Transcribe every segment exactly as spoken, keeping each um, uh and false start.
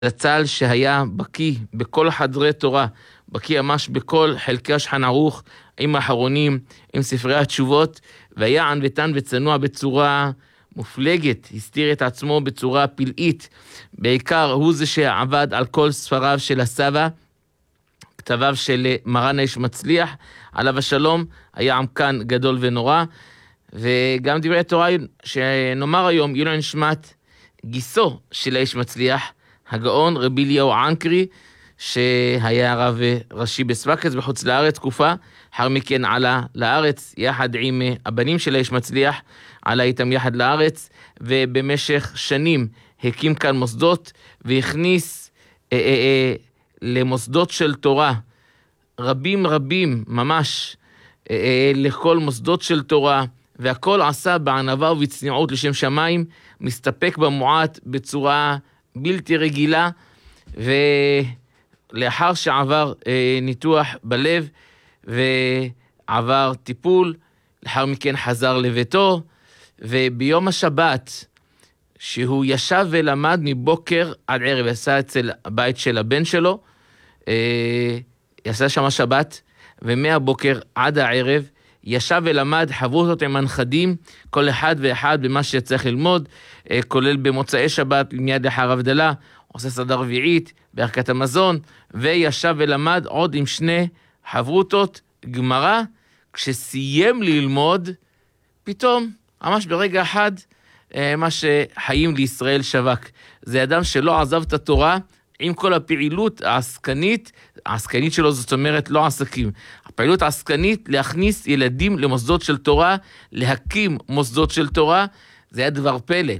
זצ"ל שהיה בקיא בכל חדרי תורה, בקיא ממש בכל חלקי השולחן ערוך, עם האחרונים, עם ספרי התשובות, והיה ענוותן וצנוע בצורה מופלגת, הסתיר את עצמו בצורה פלאית, בעיקר הוא זה שעבד על כל ספריו של הסבא, כתביו של מרן האיש מצליח, עליו השלום, היה עמקן גדול ונורא, וגם דברי תורה שנאמר היום, יהיו לו נשמת גיסו של האיש מצליח, הגאון רבי אליהו ענקרי, שהיה רב ראשי בספקס בחוץ לארץ תקופה, אחר מכן עלה לארץ יחד עם הבנים של האיש מצליח, עלה איתם יחד לארץ, ובמשך שנים הקים כאן מוסדות, והכניס אה, אה, אה, למוסדות של תורה, רבים רבים ממש, אה, אה, לכל מוסדות של תורה, והכל עשה בענווה ובצניעות לשם שמיים, מסתפק במועט בצורה בלתי רגילה, ולאחר שעבר אה, ניתוח בלב, ועבר טיפול, לאחר מכן חזר לביתו, וביום השבת, שהוא ישב ולמד מבוקר עד ערב, עשה אצל הבית של הבן שלו, אה, יעשה שם שבת, ומהבוקר עד הערב, ישב ולמד חברותות עם הנכדים, כל אחד ואחד במה שצריך ללמוד, כולל במוצאי שבת, מיד לאחר הבדלה, עושה סעודה רביעית, בערכת המזון, וישב ולמד עוד עם שני חברותות גמרא, כשסיים ללמוד, פתאום, ממש ברגע אחד, מה שחיים לישראל שווק. זה אדם שלא עזב את התורה, עם כל הפעילות העסקנית, העסקנית שלו זאת אומרת לא עסקים, הפעילות העסקנית להכניס ילדים למוסדות של תורה, להקים מוסדות של תורה, זה היה דבר פלא,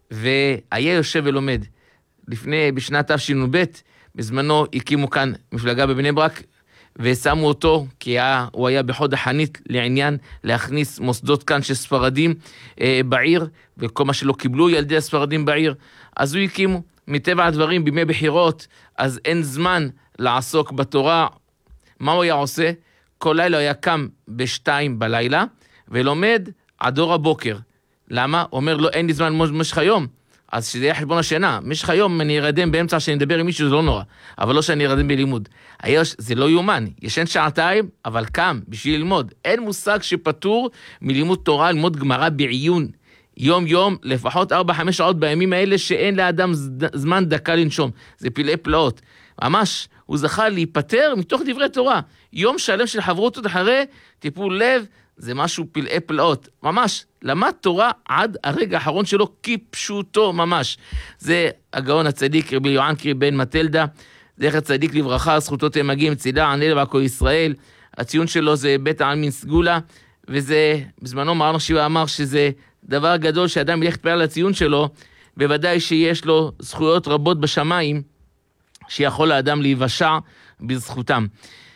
והיה יושב ולומד. לפני, בשנת תשנ"ב, בזמנו הקימו כאן מפלגה בבני ברק, ושמו אותו, כי היה, הוא היה בחוד החנית לעניין להכניס מוסדות כאן של ספרדים אה, בעיר, וכל מה שלא קיבלו ילדי הספרדים בעיר, אז הוא הקימו. מטבע הדברים, בימי בחירות, אז אין זמן לעסוק בתורה. מה הוא היה עושה? כל לילה היה קם בשתיים בלילה, ולומד עד אור הבוקר. למה? הוא אומר לו, אין לי זמן משך היום. אז שזה יהיה חשבון השינה. משך היום אני ארדם באמצע שאני אדבר עם מישהו, זה לא נורא. אבל לא שאני ארדם בלימוד. היש, זה לא יומן. ישן שעתיים, אבל קם בשביל ללמוד. אין מושג שפטור מלימוד תורה, ללמוד גמרא בעיון. יום יום, לפחות ארבע חמש שעות בימים האלה, שאין לאדם זמן דקה לנשום. זה פלאי פלאות. ממש, הוא זכה להיפטר מתוך דברי תורה. יום שלם של חברותות אחרי טיפול לב, זה משהו פלאי פלאות. ממש, למד תורה עד הרגע האחרון שלו, כפשוטו ממש. זה הגאון הצדיק רבי אליהו ענקרי בן מטלדה, זכר צדיק לברכה, זכותו תמגים, צילה, ענה לבעכו ישראל. הציון שלו זה בית העלמין סגולה, וזה, בזמנו מרן שיבה אמר שזה דבר גדול שאדם ילך להתפלל על הציון שלו, בוודאי שיש לו זכויות רבות בשמיים, שיכול האדם להיוושע בזכותם.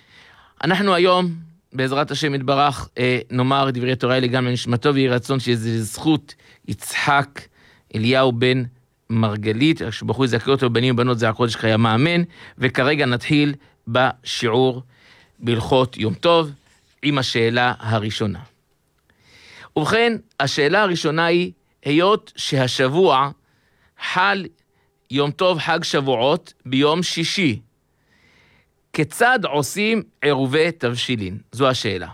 אנחנו היום, בעזרת השם יתברך, נאמר דברי תורה אלה גם לנשמתו, ויהי רצון שזה זכות יצחק אליהו בן מרגלית, שבחור יזכה אותו בנים ובנות זה הקודש חיים אמן, וכרגע נתחיל בשיעור בהלכות יום טוב, עם השאלה הראשונה. ובכן, השאלה הראשונה היא, היות שהשבוע חל יום טוב חג שבועות ביום שישי, כיצד עושים עירובי תבשילין? זו השאלה.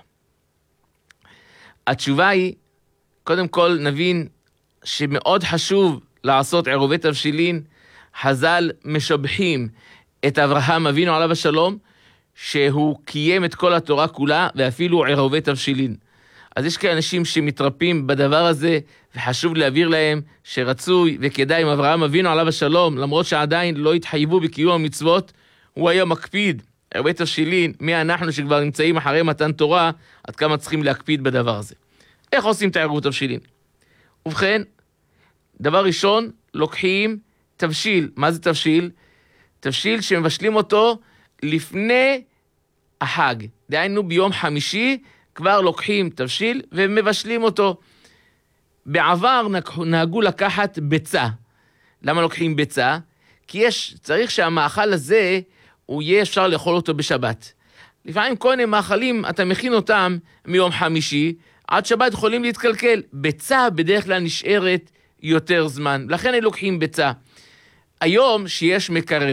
התשובה היא, קודם כל נבין שמאוד חשוב לעשות עירובי תבשילין. חז"ל משבחים את אברהם אבינו עליו השלום, שהוא קיים את כל התורה כולה, ואפילו עירובי תבשילין. אז יש כאלה אנשים שמתרפים בדבר הזה, וחשוב להעביר להם שרצוי וכדאי עם אברהם אבינו עליו השלום, למרות שעדיין לא התחייבו בקיום המצוות, הוא היה מקפיד. עירובי תבשילין, מי אנחנו שכבר נמצאים אחרי מתן תורה, עד כמה צריכים להקפיד בדבר הזה. איך עושים את עירובי תבשילין? ובכן, דבר ראשון, לוקחים תבשיל. מה זה תבשיל? תבשיל שמבשלים אותו לפני החג. דהיינו ביום חמישי, כבר לוקחים תבשיל ומבשלים אותו. בעבר נהגו לקחת ביצה. למה לוקחים ביצה? כי יש, צריך שהמאכל הזה, הוא יהיה אפשר לאכול אותו בשבת. לפעמים כל מיני מאכלים, אתה מכין אותם מיום חמישי, עד שבת יכולים להתקלקל. ביצה בדרך כלל נשארת יותר זמן, לכן הם לוקחים ביצה. היום שיש מקרר